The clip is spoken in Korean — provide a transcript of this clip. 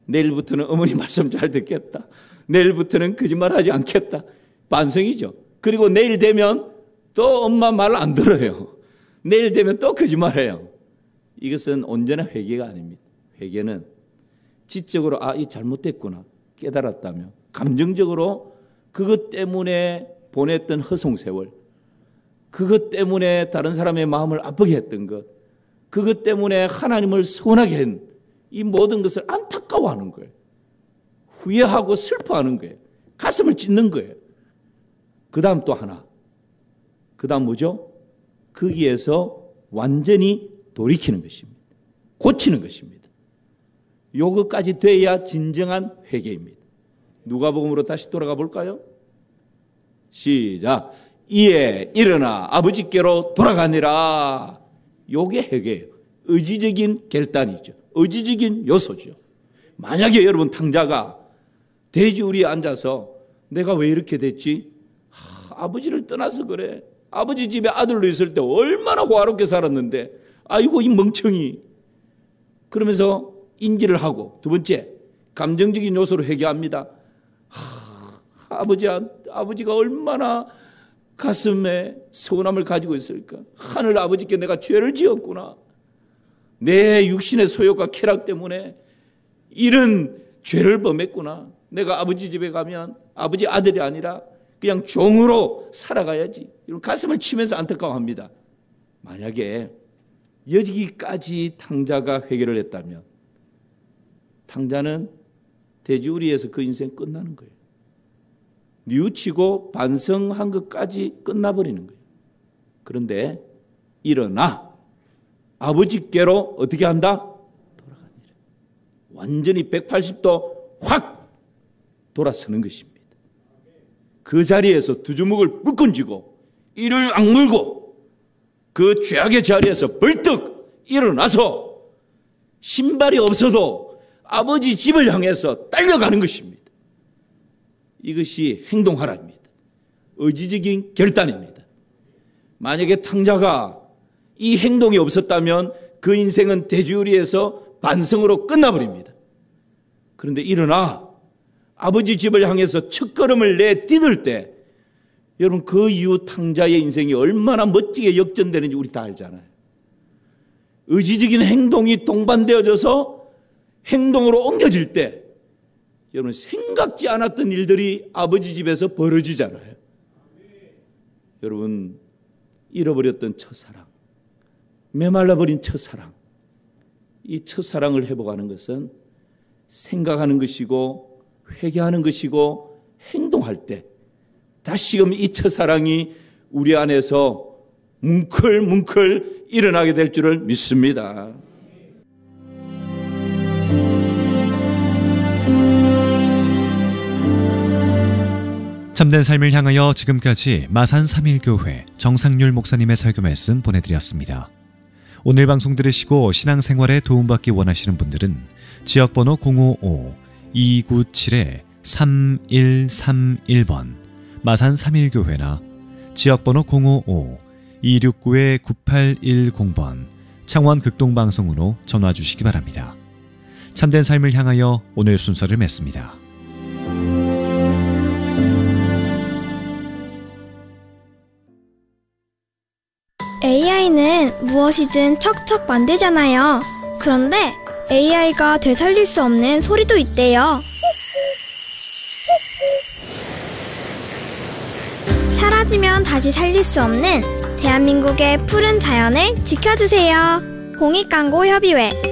내일부터는 어머니 말씀 잘 듣겠다. 내일부터는 거짓말하지 않겠다. 반성이죠. 그리고 내일 되면 또 엄마 말 안 들어요. 내일 되면 또 거짓말해요. 이것은 온전한 회개가 아닙니다. 회개는 지적으로 이 잘못됐구나 깨달았다면, 감정적으로 그것 때문에 보냈던 허송세월, 그것 때문에 다른 사람의 마음을 아프게 했던 것, 그것 때문에 하나님을 서운하게 한 이 모든 것을 안타까워하는 거예요. 후회하고 슬퍼하는 거예요. 가슴을 찢는 거예요. 그 다음 또 하나. 그 다음 뭐죠? 거기에서 완전히 돌이키는 것입니다. 고치는 것입니다. 요것까지 돼야 진정한 회개입니다. 누가복음으로 다시 돌아가 볼까요? 시작. 이에 일어나 아버지께로 돌아가니라. 요게 회개예요. 의지적인 결단이죠. 의지적인 요소죠. 만약에 여러분 탕자가 돼지우리에 앉아서 내가 왜 이렇게 됐지? 아버지를 떠나서 그래. 아버지 집에 아들로 있을 때 얼마나 호화롭게 살았는데 아이고 이 멍청이. 그러면서 인지를 하고, 두 번째 감정적인 요소로 회개합니다. 아버지가 얼마나 가슴에 서운함을 가지고 있을까. 하늘 아버지께 내가 죄를 지었구나. 내 육신의 소욕과 쾌락 때문에 이런 죄를 범했구나. 내가 아버지 집에 가면 아버지 아들이 아니라 그냥 종으로 살아가야지. 이런 가슴을 치면서 안타까워합니다. 만약에 여기까지 탕자가 회개를 했다면 탕자는 돼지우리에서 그 인생 끝나는 거예요. 뉘우치고 반성한 것까지 끝나버리는 거예요. 그런데 일어나 아버지께로 어떻게 한다? 돌아가니라. 완전히 180도 확 돌아서는 것입니다. 그 자리에서 두 주먹을 묶은 쥐고 이를 악물고 그 죄악의 자리에서 벌떡 일어나서 신발이 없어도 아버지 집을 향해서 딸려가는 것입니다. 이것이 행동하라입니다. 의지적인 결단입니다. 만약에 탕자가 이 행동이 없었다면 그 인생은 돼지우리에서 반성으로 끝나버립니다. 그런데 일어나 아버지 집을 향해서 첫걸음을 내디딜 때 여러분 그 이후 탕자의 인생이 얼마나 멋지게 역전되는지 우리 다 알잖아요. 의지적인 행동이 동반되어져서 행동으로 옮겨질 때 여러분 생각지 않았던 일들이 아버지 집에서 벌어지잖아요. 여러분 잃어버렸던 첫사랑, 메말라버린 첫사랑, 이 첫사랑을 회복하는 것은 생각하는 것이고 회개하는 것이고 행동할 때 다시금 이 첫사랑이 우리 안에서 뭉클뭉클 일어나게 될 줄을 믿습니다. 참된 삶을 향하여 지금까지 마산 3.1교회 정상률 목사님의 설교 말씀 보내드렸습니다. 오늘 방송 들으시고 신앙생활에 도움받기 원하시는 분들은 지역번호 055-297-3131번 마산 3.1교회나 지역번호 055-269-9810번 창원 극동방송으로 전화 주시기 바랍니다. 참된 삶을 향하여 오늘 순서를 맺습니다. AI는 무엇이든 척척 만들잖아요. 그런데 AI가 되살릴 수 없는 소리도 있대요. 사라지면 다시 살릴 수 없는 대한민국의 푸른 자연을 지켜주세요. 공익광고협의회